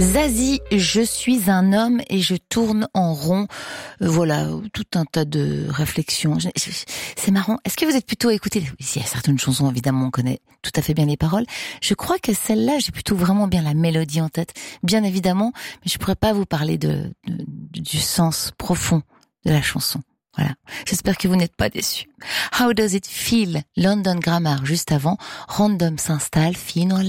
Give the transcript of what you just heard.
Zazie, je suis un homme et je tourne en rond. Voilà, tout un tas de réflexions. C'est marrant. Est-ce que vous êtes plutôt à écouter? Il y a certaines chansons, évidemment, on connaît tout à fait bien les paroles. Je crois que celle-là, j'ai plutôt vraiment bien la mélodie en tête. Bien évidemment, mais je pourrais pas vous parler du sens profond de la chanson. Voilà. J'espère que vous n'êtes pas déçus. How does it feel? London Grammar juste avant. Random s'installe, fino